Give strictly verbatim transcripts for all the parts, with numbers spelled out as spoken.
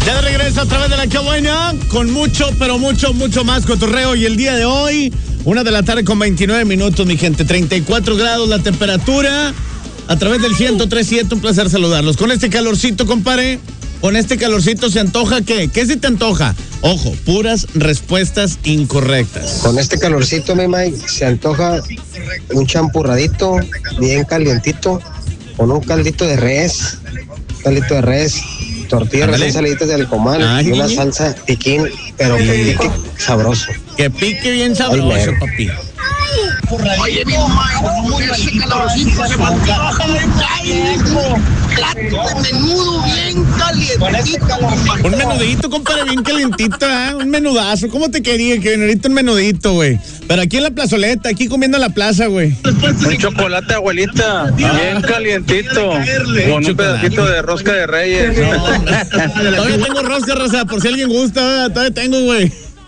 Ya de regreso a través de la que buena, con mucho, pero mucho, mucho más cotorreo. Y el día de hoy, una de la tarde con veintinueve minutos, mi gente. treinta y cuatro grados la temperatura. A través del ciento tres punto siete, un placer saludarlos. Con este calorcito, compadre, con este calorcito se antoja, ¿qué? ¿Qué se te antoja? Ojo, puras respuestas incorrectas. Con este calorcito, mi Mike, se antoja un champurradito bien calientito, con un caldito de res, caldito de res, tortillas recién saliditas del comal. Ay, y una salsa piquín, pero que pique sabroso. Que pique bien sabroso, ay, papi. Oye, mi hermano, ese calorcito se me antoja un plato de menudo bien calientito. Un menudito, compadre, bien calientito, ¿eh? Un menudazo. ¿Cómo te quería que viniera un menudito, güey? Pero aquí en la plazoleta, aquí comiendo en la plaza, güey. Un chocolate, abuelita, bien calientito, con un pedacito de rosca de reyes. No, todavía tengo rosca, Rosa, por si alguien gusta, todavía tengo, güey.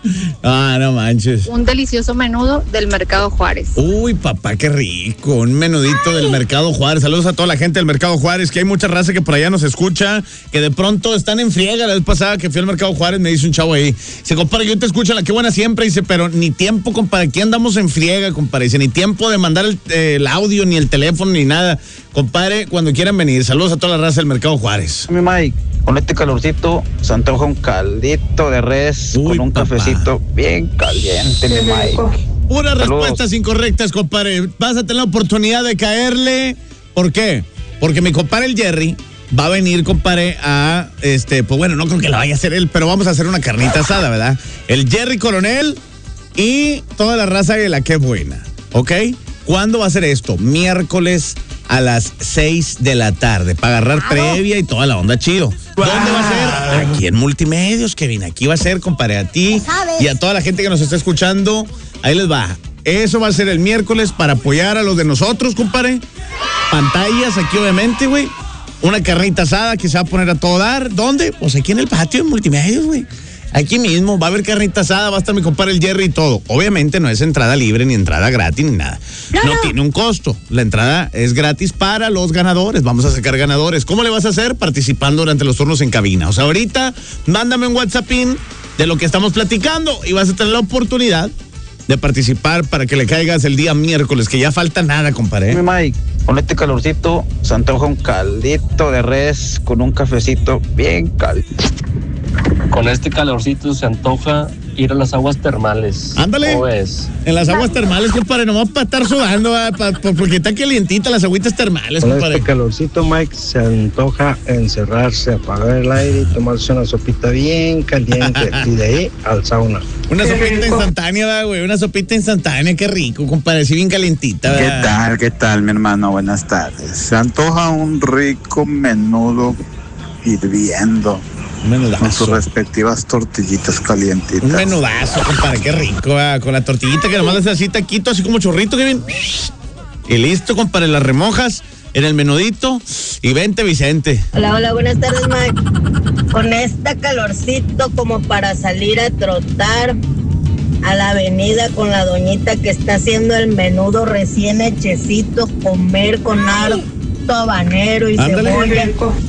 Ah, no manches. Un delicioso menudo del Mercado Juárez. Uy, papá, qué rico. Un menudito del Mercado Juárez. Saludos a toda la gente del Mercado Juárez, que hay mucha raza que por allá nos escucha, que de pronto están en friega. La vez pasada que fui al Mercado Juárez me dice un chavo ahí, dice, compadre, yo te escucho, la que buena siempre. Dice, pero ni tiempo, compadre, aquí andamos en friega, compadre. Dice, ni tiempo de mandar el, eh, el audio, ni el teléfono, ni nada. Compadre, cuando quieran venir. Saludos a toda la raza del Mercado Juárez. Mi Mike, con este calorcito se antoja un caldito de res. Uy, con un papá. Cafecito bien caliente, mi Mike. Puras respuestas incorrectas, compadre. Vas a tener la oportunidad de caerle. ¿Por qué? Porque mi compadre el Jerry va a venir, compadre, a, este, pues bueno, no creo que lo vaya a hacer él, pero vamos a hacer una carnita asada, ¿verdad? El Jerry Coronel y toda la raza de la que buena, ¿ok? ¿Cuándo va a ser esto? Miércoles a las seis de la tarde, para agarrar wow. previa y toda la onda chido. Wow. ¿Dónde va a ser? Aquí en Multimedios, Kevin. Aquí va a ser, compadre, a ti y a toda la gente que nos está escuchando. Ahí les va. Eso va a ser el miércoles para apoyar a los de nosotros, compadre. Pantallas aquí, obviamente, güey. Una carnita asada que se va a poner a todo dar. ¿Dónde? Pues aquí en el patio de Multimedios, güey. Aquí mismo va a haber carnita asada, va a estar mi compadre el Jerry y todo. Obviamente no es entrada libre, ni entrada gratis, ni nada. No, no, no tiene un costo. La entrada es gratis para los ganadores. Vamos a sacar ganadores. ¿Cómo le vas a hacer? Participando durante los turnos en cabina. O sea, ahorita mándame un WhatsAppín de lo que estamos platicando y vas a tener la oportunidad de participar para que le caigas el día miércoles, que ya falta nada, compadre. Mi Mike, con este calorcito se antoja un caldito de res con un cafecito bien caliente. Con este calorcito se antoja ir a las aguas termales. Ándale. ¿Cómo es? En las aguas termales, compadre, nomás para estar sudando, pa, pa, porque está calientita las agüitas termales, con compadre. Este calorcito, Mike, se antoja encerrarse, apagar el aire y tomarse una sopita bien caliente y de ahí al sauna. Una sopita instantánea, güey, una sopita instantánea, qué rico, compadre, así bien calientita. ¿verdad? ¿Qué tal, qué tal, mi hermano? Buenas tardes. Se antoja un rico menudo hirviendo. Menudazo. Con sus respectivas tortillitas calientitas. Un menudazo, compadre, qué rico, ¿eh? Con la tortillita que nomás le hace así taquito, así como chorrito, Kevin. Y listo, compadre, las remojas en el menudito y vente, Vicente. Hola, hola, buenas tardes, Mike. Con este calorcito como para salir a trotar a la avenida con la doñita que está haciendo el menudo recién hechecito, comer con harto habanero y ándale, cebolla.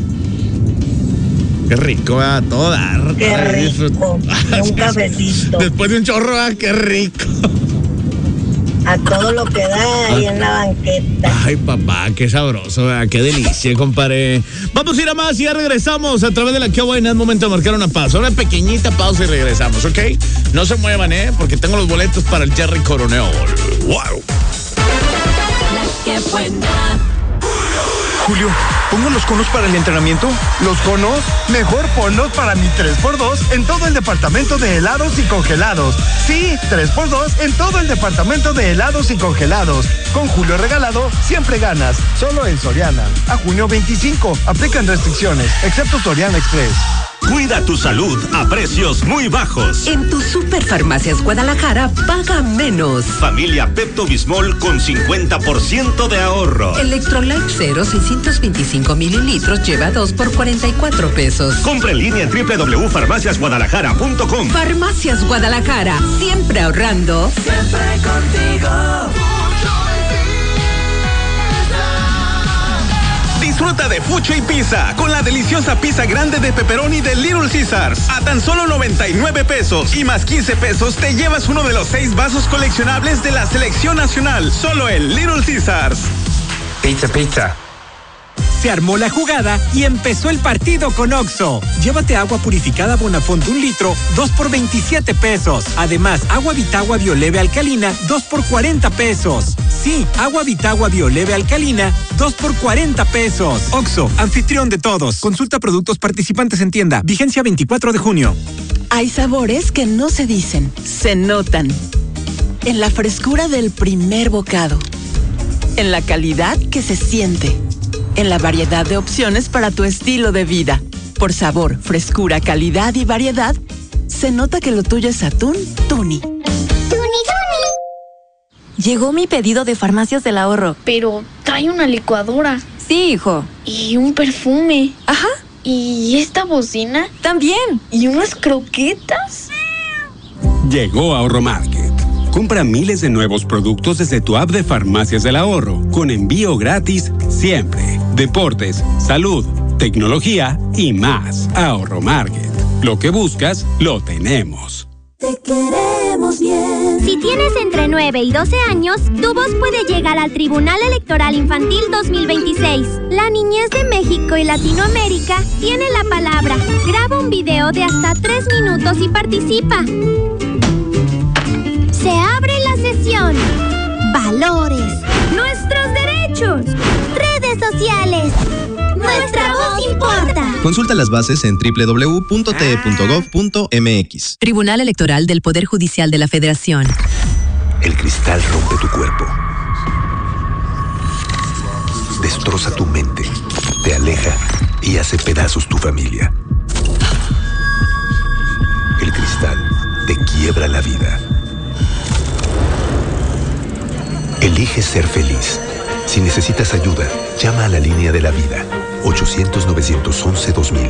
Qué rico, a todo dar. Qué rico. Un cafecito. Después de un chorro, ah, qué rico. A todo lo que da ahí en la banqueta. Ay, papá, qué sabroso, ah, qué delicia, compadre. Vamos a ir a más y ya regresamos a través de la que buena. Es momento de marcar una pausa, una pequeñita pausa y regresamos, ¿ok? No se muevan, ¿eh? Porque tengo los boletos para el Jerry Coronel. ¡Wow! La que buena. Julio, ¿pongo los conos para el entrenamiento? ¿Los conos? Mejor ponlos para mi tres por dos en todo el departamento de helados y congelados. Sí, tres por dos en todo el departamento de helados y congelados. Con Julio regalado, siempre ganas. Solo en Soriana. A junio veinticinco. Aplican restricciones, excepto Soriana Express. Cuida tu salud a precios muy bajos. En tu Superfarmacias Guadalajara, paga menos. Familia Pepto-Bismol con cincuenta por ciento de ahorro. Electrolyte Cero, seiscientos veinticinco mililitros, lleva dos por cuarenta y cuatro pesos. Compra en línea en doble u doble u doble u punto farmacias guadalajara punto com. Farmacias Guadalajara, siempre ahorrando. Siempre contigo. Disfruta de fucho y pizza con la deliciosa pizza grande de pepperoni de Little Caesars a tan solo noventa y nueve pesos y más quince pesos te llevas uno de los seis vasos coleccionables de la selección nacional, solo en Little Caesars. Pizza, pizza. Se armó la jugada y empezó el partido con Oxxo. Llévate agua purificada Bonafont un litro, dos por veintisiete pesos. Además, agua Vitagua Bioleve Alcalina, dos por cuarenta pesos. Sí, agua Vitagua Bioleve Alcalina, dos por cuarenta pesos. Oxxo, anfitrión de todos. Consulta productos participantes en tienda. Vigencia veinticuatro de junio. Hay sabores que no se dicen, se notan. En la frescura del primer bocado. En la calidad que se siente. En la variedad de opciones para tu estilo de vida. Por sabor, frescura, calidad y variedad, se nota que lo tuyo es atún Tuni. ¡Tuni, Tuni! Llegó mi pedido de Farmacias del Ahorro. Pero trae una licuadora. Sí, hijo. Y un perfume. Ajá. ¿Y esta bocina? También. ¿Y unas croquetas? Llegó Ahorro Market. Compra miles de nuevos productos desde tu app de Farmacias del Ahorro, con envío gratis siempre. Deportes, salud, tecnología y más. Ahorro Market. Lo que buscas, lo tenemos. Te queremos bien. Si tienes entre nueve y doce años, tu voz puede llegar al Tribunal Electoral Infantil dos mil veintiséis. La niñez de México y Latinoamérica tiene la palabra. Graba un video de hasta tres minutos y participa. Se abre la sesión. Valores. Nuestros derechos. Redes sociales. Nuestra voz importa. Consulta las bases en doble u doble u doble u punto t e punto gov punto m x. Tribunal Electoral del Poder Judicial de la Federación. El cristal rompe tu cuerpo. Destroza tu mente. Te aleja y hace pedazos tu familia. El cristal te quiebra la vida. Elige ser feliz. Si necesitas ayuda, llama a la línea de la vida. ochocientos, novecientos once, dos mil.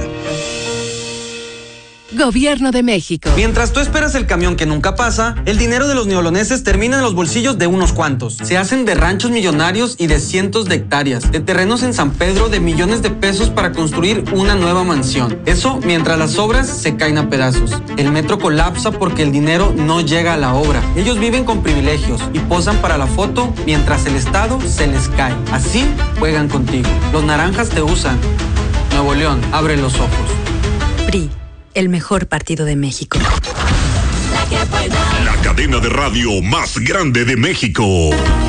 Gobierno de México. Mientras tú esperas el camión que nunca pasa, el dinero de los neoloneses termina en los bolsillos de unos cuantos. Se hacen de ranchos millonarios y de cientos de hectáreas, de terrenos en San Pedro de millones de pesos para construir una nueva mansión. Eso mientras las obras se caen a pedazos. El metro colapsa porque el dinero no llega a la obra. Ellos viven con privilegios y posan para la foto mientras el Estado se les cae. Así juegan contigo. Los naranjas te usan. Nuevo León, abre los ojos. P R I. El mejor partido de México. La cadena de radio más grande de México.